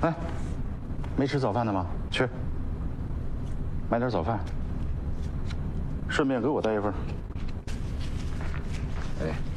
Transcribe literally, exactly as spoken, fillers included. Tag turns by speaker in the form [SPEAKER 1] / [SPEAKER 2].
[SPEAKER 1] 哎，没吃早饭的吗？去，买点早饭，顺便给我带一份。哎。